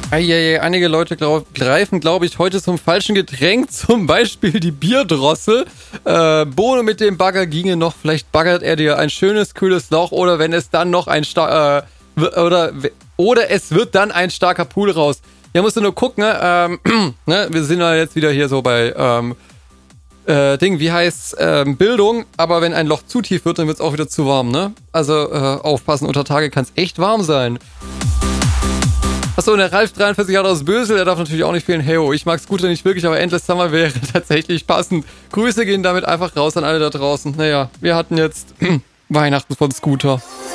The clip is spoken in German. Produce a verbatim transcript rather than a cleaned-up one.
Eieiei, einige Leute glaub, greifen, glaube ich, heute zum falschen Getränk, zum Beispiel die Bierdrossel. Äh, Bohne mit dem Bagger ginge noch, vielleicht baggert er dir ein schönes, kühles Loch oder wenn es dann noch ein star äh, oder, oder es wird dann ein starker Pool raus. Ja, musst du nur gucken, ne? Ähm, ne? Wir sind ja jetzt wieder hier so bei ähm, äh, Ding, wie heißt's, ähm, Bildung, aber wenn ein Loch zu tief wird, dann wird es auch wieder zu warm, ne? Also äh, aufpassen, unter Tage kann es echt warm sein. Achso, und der Ralf dreiundvierzig Jahre aus Bösel, der darf natürlich auch nicht fehlen. Heyo, ich mag Scooter nicht wirklich, aber Endless Summer wäre tatsächlich passend. Grüße gehen damit einfach raus an alle da draußen. Naja, wir hatten jetzt Weihnachten von Scooter.